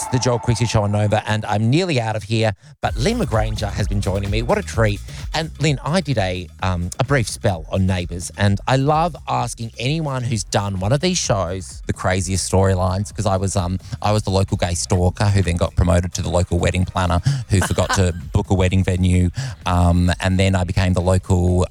It's the Joel Creasy Show on Nova, and I'm nearly out of here, but Lynn LaGranger has been joining me. What a treat. And Lynn, I did a brief spell on Neighbours, and I love asking anyone who's done one of these shows the craziest storylines, because I was the local gay stalker who then got promoted to the local wedding planner who forgot to book a wedding venue, and then I became the local,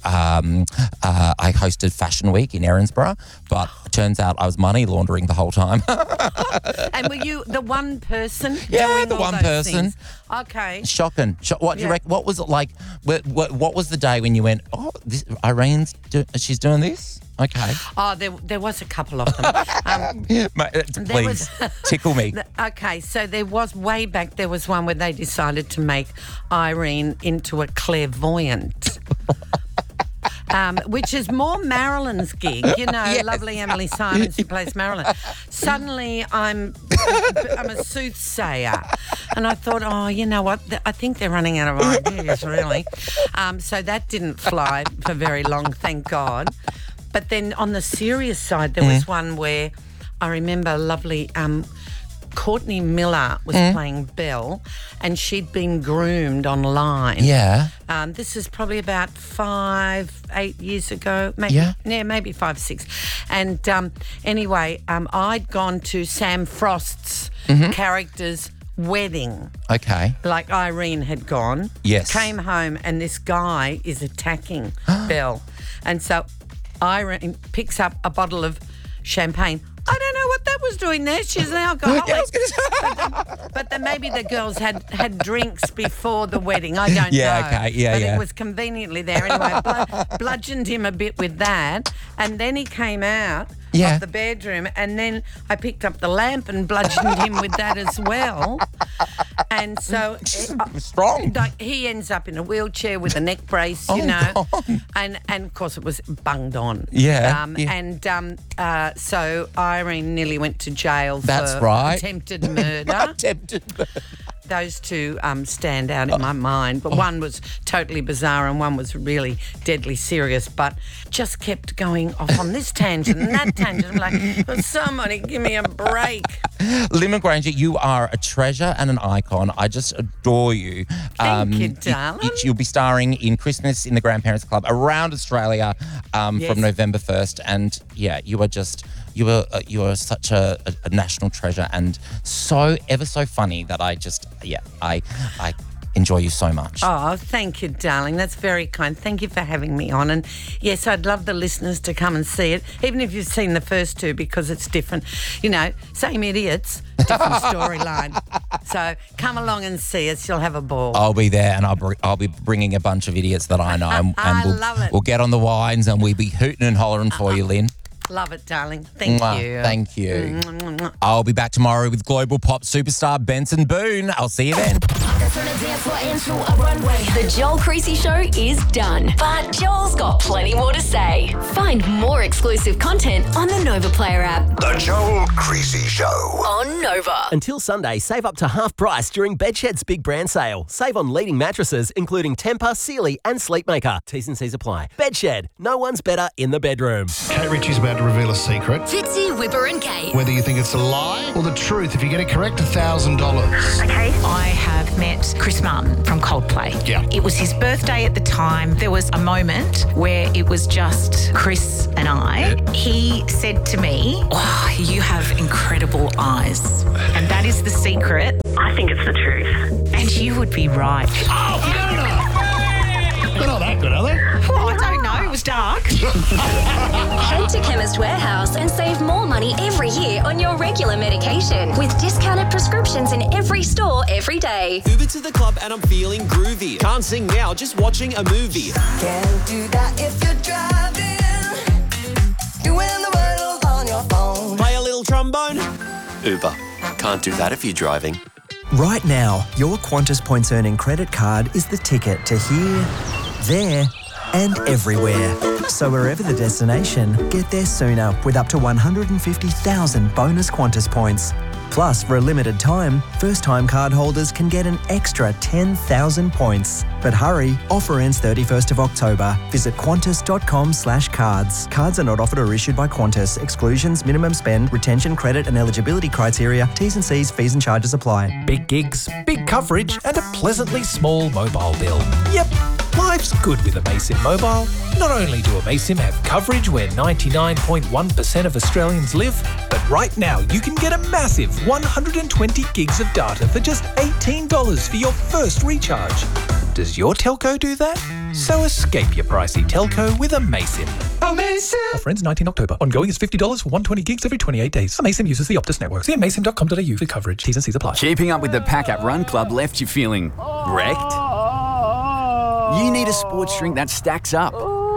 I hosted Fashion Week in Erinsborough, but it turns out I was money laundering the whole time. And were you the one person? Yeah, doing the all one those person. things? Okay. Shocking. What do you reckon? What was it like? What was the day when you went, Irene's she's doing this? Okay. Oh, there was a couple of them. Please, tickle me. Okay, so there was way back, there was one where they decided to make Irene into a clairvoyant. Which is more Marilyn's gig, Yes. Lovely Emily Simons who plays Marilyn. Suddenly I'm a soothsayer. And I thought, oh, you know what, I think they're running out of ideas, really. So that didn't fly for very long, thank God. But then on the serious side, there was one where I remember lovely Courtney Miller was playing Belle, and she'd been groomed online. Yeah. This is probably about 5-8 years ago, maybe 5-6. And anyway, I'd gone to Sam Frost's character's wedding. Okay. Like Irene had gone. Yes. Came home and this guy is attacking Belle. And so Irene picks up a bottle of champagne. I don't know what that was doing there. She's an alcoholic. Yeah, I was gonna say. But then maybe the girls had drinks before the wedding. I don't know. Yeah, okay. Yeah, but yeah. it was conveniently there. Anyway, bludgeoned him a bit with that. And then he came out of the bedroom, and then I picked up the lamp and bludgeoned him with that as well. And so strong. He ends up in a wheelchair with a neck brace, God. And of course it was bunged on. Yeah. And so Irene nearly went to jail for attempted murder. Attempted murder. Those two stand out in my mind, but one was totally bizarre and one was really deadly serious, but just kept going off on this tangent and that tangent. I'm like, oh, somebody give me a break. Lynn LaGranger, you are a treasure and an icon. I just adore you. Thank you, darling. You'll be starring in Christmas in the Grandparents Club around Australia from November 1st, and you are just... You are such a national treasure, and ever so funny that I enjoy you so much. Oh, thank you, darling. That's very kind. Thank you for having me on. And yes, I'd love the listeners to come and see it, even if you've seen the first two, because it's different. Same idiots, different storyline. So come along and see us. You'll have a ball. I'll be there, and I'll be bringing a bunch of idiots that I know, and love it. We'll get on the wines, and we'll be hooting and hollering for you, Lynn. Love it, darling. Thank you. Thank you. I'll be back tomorrow with global pop superstar Benson Boone. I'll see you then. The Joel Creasy Show is done, but Joel's got plenty more to say. Find more exclusive content on the Nova Player app. The Joel Creasy Show on Nova. Until Sunday, save up to half price during Bedshed's big brand sale. Save on leading mattresses, including Tempur, Sealy and Sleepmaker. T's and C's apply. Bedshed. No one's better in the bedroom. Kate Ritchie's about to reveal a secret. Fitzy, Whipper and Kate. Whether you think it's a lie or the truth, if you get it correct, $1,000. Okay. I have met Chris Martin from Coldplay. Yeah. It was his birthday at the time. There was a moment where it was just Chris and I. He said to me, "Oh, you have incredible eyes." And that is the secret. I think it's the truth. And you would be right. Oh, no. They're not that good, are they? Well, I don't know. It was dark. Head to Chemist Warehouse and save more money every year on your regular medication with discounted prescriptions in every store every day. Uber to the club and I'm feeling groovy. Can't sing now, just watching a movie. Can't do that if you're driving. Doing the world on your phone. Play a little trombone. Uber. Can't do that if you're driving. Right now, your Qantas Points Earning credit card is the ticket to here, there and everywhere. So wherever the destination, get there sooner with up to 150,000 bonus Qantas points. Plus, for a limited time, first-time card holders can get an extra 10,000 points. But hurry, offer ends 31st of October. Visit qantas.com/cards. Cards are not offered or issued by Qantas. Exclusions, minimum spend, retention, credit and eligibility criteria, T's and C's, fees and charges apply. Big gigs, big coverage and a pleasantly small mobile bill. Yep, life's good with Amaysim Mobile. Not only do Amaysim have coverage where 99.1% of Australians live, but right now you can get a massive 120 gigs of data for just $18 for your first recharge. Does your telco do that? So escape your pricey telco with Amaysim. Amaysim! Offer ends 19 October. Ongoing is $50 for 120 gigs every 28 days. Amaysim uses the Optus network. See amaysim.com.au for coverage. T's and C's apply. Keeping up with the Pack Up Run Club left you feeling wrecked? You need a sports drink that stacks up,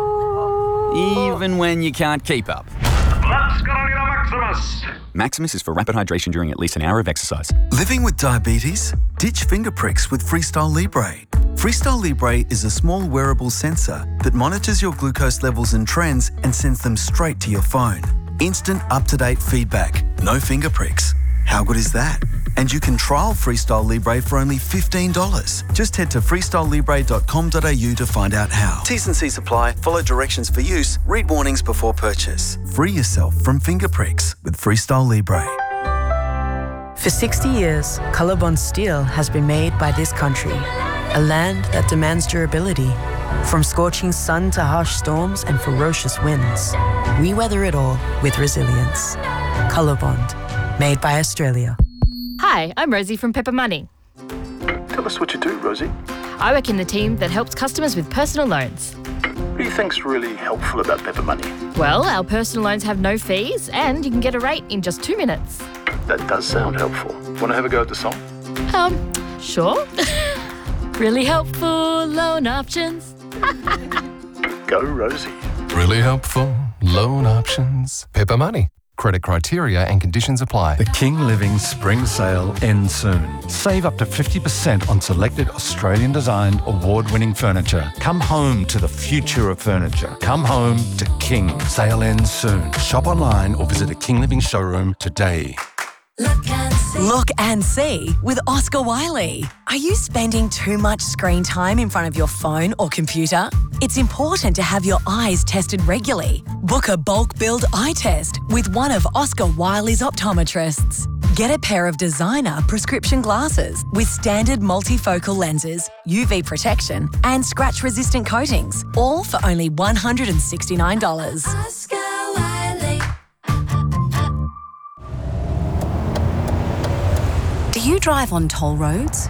even when you can't keep up. Let's go to Maximus! Maximus is for rapid hydration during at least an hour of exercise. Living with diabetes? Ditch finger pricks with Freestyle Libre. Freestyle Libre is a small wearable sensor that monitors your glucose levels and trends and sends them straight to your phone. Instant, up-to-date feedback. No finger pricks. How good is that? And you can trial Freestyle Libre for only $15. Just head to freestylelibre.com.au to find out how. T's and C's apply. Follow directions for use. Read warnings before purchase. Free yourself from finger pricks with Freestyle Libre. For 60 years, Colorbond steel has been made by this country, a land that demands durability. From scorching sun to harsh storms and ferocious winds, we weather it all with resilience. Colorbond, made by Australia. Hi, I'm Rosie from Pepper Money. Tell us what you do, Rosie. I work in the team that helps customers with personal loans. What do you think's really helpful about Pepper Money? Well, our personal loans have no fees and you can get a rate in just 2 minutes. That does sound helpful. Want to have a go at the song? Sure. Really helpful loan options. Go, Rosie. Really helpful loan options. Pepper Money. Credit criteria and conditions apply. The King Living Spring Sale ends soon. Save up to 50% on selected Australian-designed, award-winning furniture. Come home to the future of furniture. Come home to King. Sale ends soon. Shop online or visit a King Living showroom today. Look and see with Oscar Wiley. Are you spending too much screen time in front of your phone or computer? It's important to have your eyes tested regularly. Book a bulk build eye test with one of Oscar Wiley's optometrists. Get a pair of designer prescription glasses with standard multifocal lenses, UV protection and scratch-resistant coatings, all for only $169. Oscar Wiley. Do you drive on toll roads?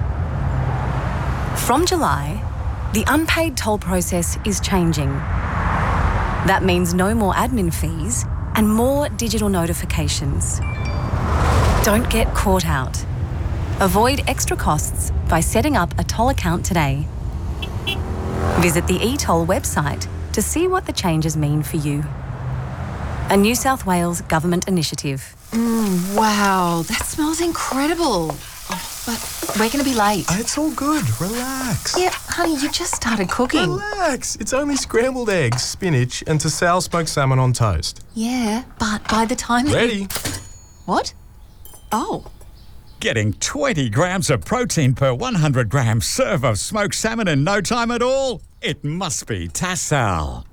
From July, the unpaid toll process is changing. That means no more admin fees and more digital notifications. Don't get caught out. Avoid extra costs by setting up a toll account today. Visit the eToll website to see what the changes mean for you. A New South Wales government initiative. Wow, that smells incredible. Oh, but we're going to be late. It's all good. Relax. Yeah, honey, you just started cooking. Relax. It's only scrambled eggs, spinach, and Tassal smoked salmon on toast. Yeah, but by the time that Ready? What? Oh. Getting 20 grams of protein per 100 gram serve of smoked salmon in no time at all? It must be Tassal.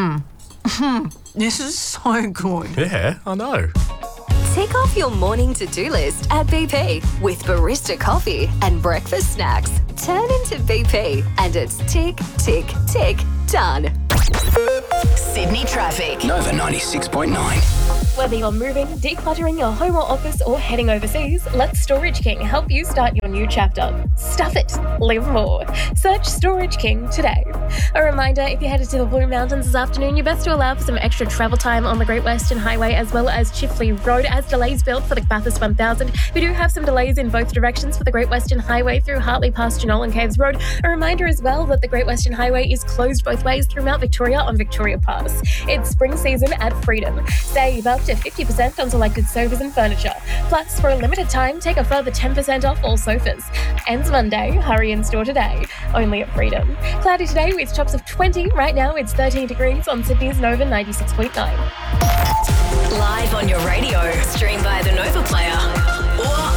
This is so good. Yeah, I know. Tick off your morning to-do list at BP with barista coffee and breakfast snacks. Turn into BP and it's tick, tick, tick, done. Sydney traffic. Nova 96.9. Whether you're moving, decluttering your home or office, or heading overseas, let Storage King help you start your new chapter. Stuff it. Live more. Search Storage King today. A reminder, if you're headed to the Blue Mountains this afternoon, you're best to allow for some extra travel time on the Great Western Highway as well as Chifley Road as delays build for the Bathurst 1000. We do have some delays in both directions for the Great Western Highway through Hartley past Jenolan Caves Road. A reminder as well that the Great Western Highway is closed both ways through Mount Victoria on Victoria Pass. It's spring season at Freedom. Save up to 50% on selected sofas and furniture. Plus, for a limited time, take a further 10% off all sofas. Ends Monday. Hurry in store today. Only at Freedom. Cloudy today with tops of 20. Right now, it's 13 degrees on Sydney's Nova 96.9. Live on your radio. Stream by the Nova Player. Or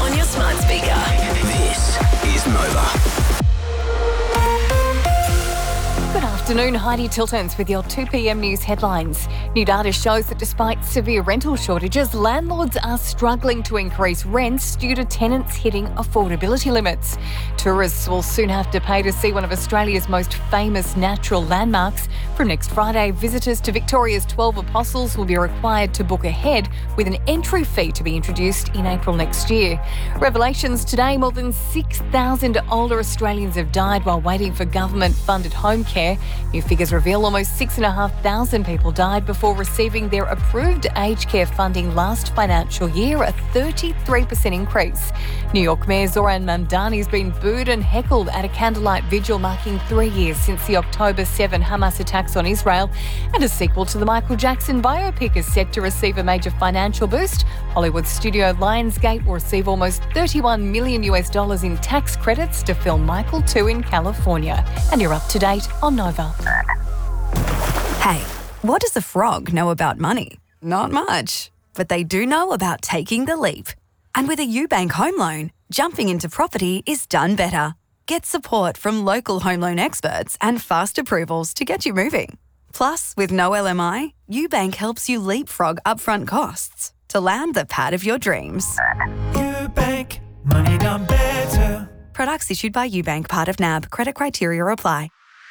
afternoon, Heidi Tiltons with your 2 p.m. news headlines. New data shows that despite severe rental shortages, landlords are struggling to increase rents due to tenants hitting affordability limits. Tourists will soon have to pay to see one of Australia's most famous natural landmarks. From next Friday, visitors to Victoria's 12 Apostles will be required to book ahead, with an entry fee to be introduced in April next year. Revelations today, more than 6,000 older Australians have died while waiting for government-funded home care. New figures reveal almost 6,500 people died before receiving their approved aged care funding last financial year, a 33% increase. New York Mayor Zoran Mamdani has been booed and heckled at a candlelight vigil marking 3 years since the October 7 Hamas attacks on Israel. And a sequel to the Michael Jackson biopic is set to receive a major financial boost. Hollywood studio Lionsgate will receive almost $31 million in tax credits to film Michael 2 in California. And you're up to date on Nova. Hey, what does a frog know about money? Not much. But they do know about taking the leap. And with a UBank home loan, jumping into property is done better. Get support from local home loan experts and fast approvals to get you moving. Plus, with no LMI, UBank helps you leapfrog upfront costs to land the pad of your dreams. UBank, money done better. Products issued by UBank, part of NAB. Credit criteria apply.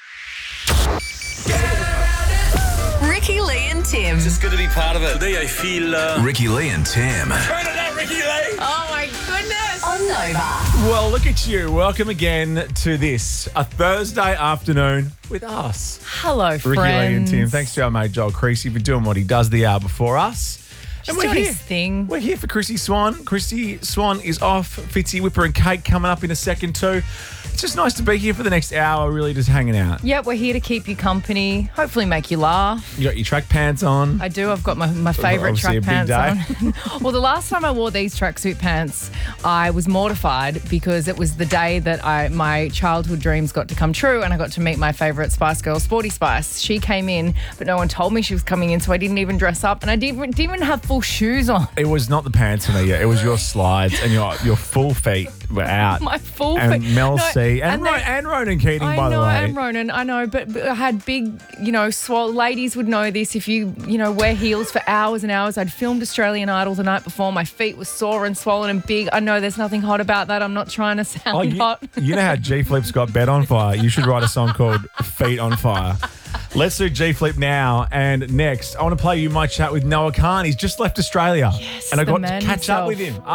Ricky Lee and Tim. It's just good to be part of it. Today I feel... Ricky Lee and Tim. Turn it up, Ricky Lee! Oh my goodness. On Nova. Well, look at you. Welcome again to this, a Thursday afternoon with us. Hello, Ricky friends. Lee and Tim. Thanks to our mate Joel Creasy for doing what he does the hour before us. Just doing his thing. We're here for Chrissy Swan. Chrissy Swan is off. Fitzy, Whipper and Kate coming up in a second too. It's just nice to be here for the next hour, really just hanging out. Yep, we're here to keep you company, hopefully make you laugh. You got your track pants on. I do. I've got my favourite track pants on. Well, the last time I wore these tracksuit pants, I was mortified because it was the day that my childhood dreams got to come true and I got to meet my favourite Spice Girl, Sporty Spice. She came in, but no one told me she was coming in, so I didn't even dress up and I didn't even have full shoes on. It was not the pants for me yet. It was your slides and your full feet were out. My full feet. And Mel C. And Ronan Keating, by the way. I know, and Ronan, I know, but I had big, ladies would know this. If you wear heels for hours and hours. I'd filmed Australian Idol the night before. My feet were sore and swollen and big. I know there's nothing hot about that. I'm not trying to sound hot. You know how G Flip's got Bed on Fire? You should write a song called Feet on Fire. Let's do G Flip now. And next, I want to play you my chat with Noah Khan. He's just left Australia. Yes, and I the got man to catch up himself. with him.